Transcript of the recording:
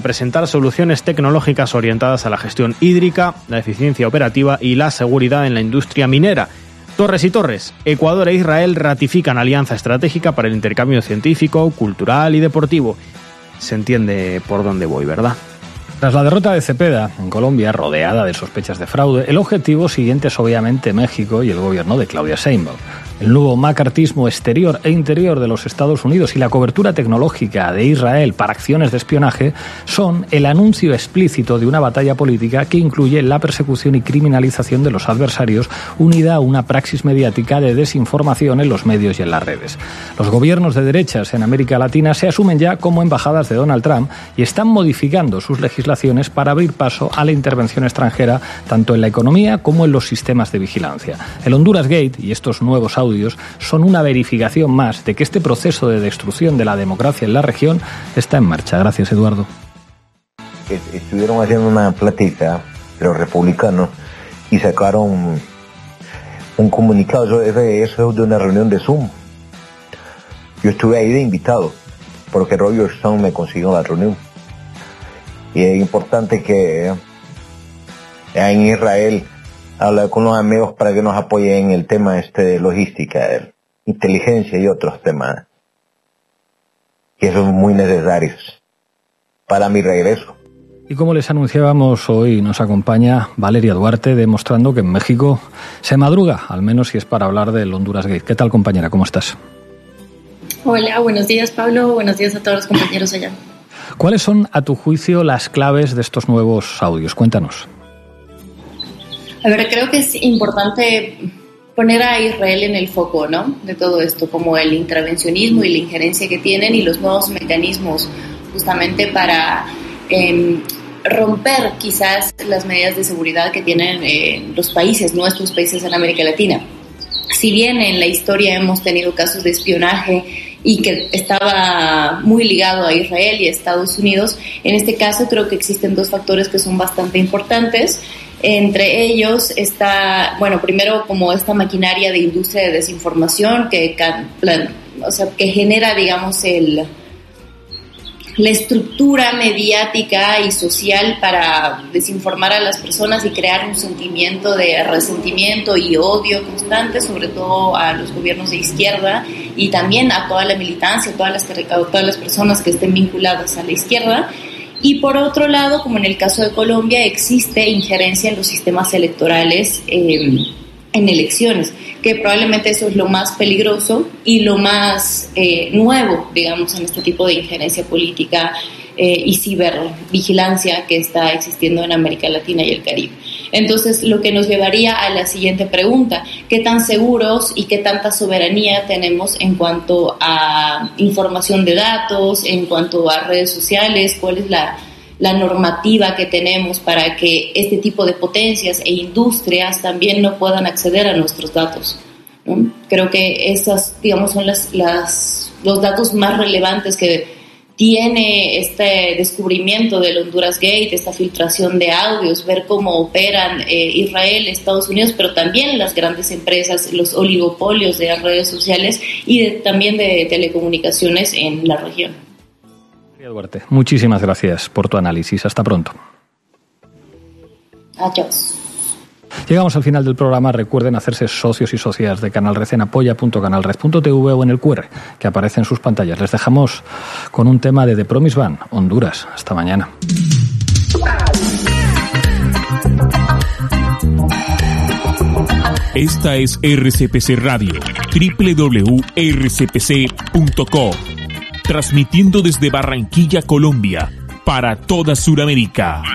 presentar soluciones tecnológicas orientadas a la gestión hídrica, la eficiencia operativa y la seguridad en la industria minera. Torres y torres. Ecuador e Israel ratifican alianza estratégica para el intercambio científico, cultural y deportivo. Se entiende por dónde voy, ¿verdad? Tras la derrota de Cepeda en Colombia, rodeada de sospechas de fraude, el objetivo siguiente es obviamente México y el gobierno de Claudia Sheinbaum. El nuevo macartismo exterior e interior de los Estados Unidos y la cobertura tecnológica de Israel para acciones de espionaje son el anuncio explícito de una batalla política que incluye la persecución y criminalización de los adversarios, unida a una praxis mediática de desinformación en los medios y en las redes. Los gobiernos de derechas en América Latina se asumen ya como embajadas de Donald Trump y están modificando sus legislaciones para abrir paso a la intervención extranjera tanto en la economía como en los sistemas de vigilancia. El Honduras Gate y estos nuevos audios son una verificación más de que este proceso de destrucción de la democracia en la región está en marcha. Gracias, Eduardo. Estuvieron haciendo una plática de los republicanos y sacaron un comunicado. Eso es de una reunión de Zoom. Yo estuve ahí de invitado porque Roger Stone me consiguió la reunión. Y es importante que en Israel hablar con los amigos para que nos apoyen en el tema de logística, de inteligencia y otros temas que son muy necesarios para mi regreso. Y como les anunciábamos, hoy nos acompaña Valeria Duarte, demostrando que en México se madruga, al menos si es para hablar del Honduras Gate. ¿Qué tal, compañera? ¿Cómo estás? Hola, buenos días, Pablo. Buenos días a todos los compañeros allá. ¿Cuáles son, a tu juicio, las claves de estos nuevos audios? Cuéntanos. A ver, creo que es importante poner a Israel en el foco, ¿no?, de todo esto, como el intervencionismo y la injerencia que tienen y los nuevos mecanismos justamente para romper quizás las medidas de seguridad que tienen los países, nuestros países en América Latina. Si bien en la historia hemos tenido casos de espionaje y que estaba muy ligado a Israel y a Estados Unidos, en este caso creo que existen dos factores que son bastante importantes. Entre ellos está, bueno, primero como esta maquinaria de industria de desinformación que genera, digamos, la estructura mediática y social para desinformar a las personas y crear un sentimiento de resentimiento y odio constante, sobre todo a los gobiernos de izquierda y también a toda la militancia, a todas las personas que estén vinculadas a la izquierda. Y por otro lado, como en el caso de Colombia, existe injerencia en los sistemas electorales en elecciones, que probablemente eso es lo más peligroso y lo más nuevo, digamos, en este tipo de injerencia política y cibervigilancia que está existiendo en América Latina y el Caribe. Entonces, lo que nos llevaría a la siguiente pregunta: ¿qué tan seguros y qué tanta soberanía tenemos en cuanto a información de datos, en cuanto a redes sociales? ¿Cuál es la normativa que tenemos para que este tipo de potencias e industrias también no puedan acceder a nuestros datos, ¿no? Creo que esas, digamos, son los datos más relevantes que tiene este descubrimiento del Honduras Gate, esta filtración de audios, ver cómo operan Israel, Estados Unidos, pero también las grandes empresas, los oligopolios de las redes sociales y también de telecomunicaciones en la región. Duarte, muchísimas gracias por tu análisis. Hasta pronto. Adiós. Llegamos al final del programa. Recuerden hacerse socios y socias de Canal Red en apoya.canalred.tv o en el QR que aparece en sus pantallas. Les dejamos con un tema de The Promise Band, Honduras. Hasta mañana. Esta es RCPC Radio, www.rcpc.co, transmitiendo desde Barranquilla, Colombia, para toda Sudamérica.